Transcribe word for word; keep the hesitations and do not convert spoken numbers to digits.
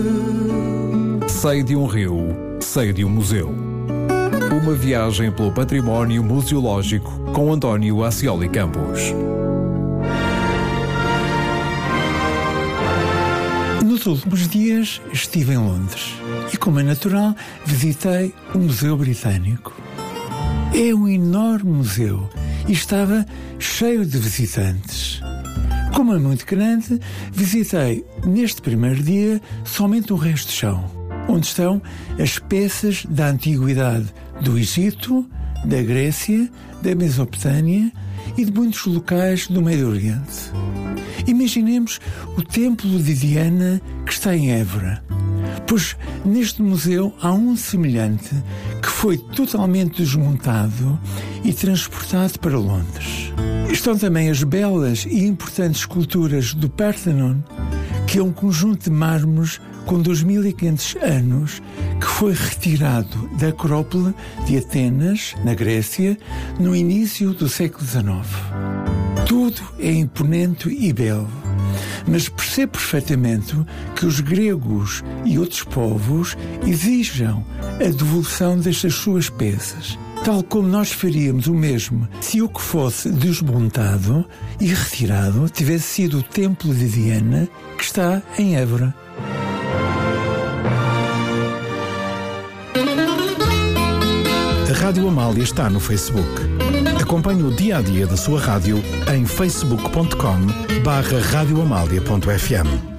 Sei de um rio, sei de um museu. Uma viagem pelo património museológico com António Ascioli Campos. Nos últimos dias estive em Londres e, como é natural, visitei o Museu Britânico. É um enorme museu e estava cheio de visitantes. Como é muito grande, visitei neste primeiro dia somente o resto do chão, onde estão as peças da antiguidade do Egito, da Grécia, da Mesopotâmia e de muitos locais do Médio Oriente. Imaginemos o Templo de Diana que está em Évora, pois neste museu há um semelhante que foi totalmente desmontado e transportado para Londres. Estão também as belas e importantes esculturas do Parthenon, que é um conjunto de mármores com dois mil e quinhentos anos que foi retirado da Acrópole de Atenas, na Grécia, no início do século dezenove. Tudo é imponente e belo, mas percebo perfeitamente que os gregos e outros povos exijam a devolução destas suas peças, tal como nós faríamos o mesmo se o que fosse desmontado e retirado tivesse sido o Templo de Diana, que está em Évora. A Rádio Amália está no Facebook. Acompanhe o dia-a-dia da sua rádio em facebook ponto com barra radioamália ponto f m.